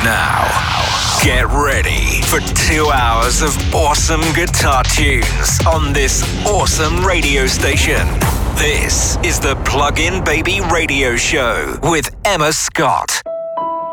Now, get ready for 2 hours of awesome guitar tunes on this awesome radio station. This is the Plug In Baby Radio Show with Emma Scott.